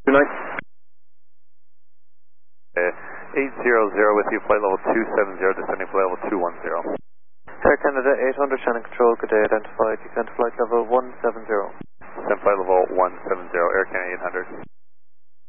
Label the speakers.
Speaker 1: Good night.
Speaker 2: 800 with you, flight level 270, descending flight level 210.
Speaker 3: Air Canada 800, Shannon Control, good day, identified, you can flight level 170.
Speaker 2: Descend flight level 170, Air Canada 800.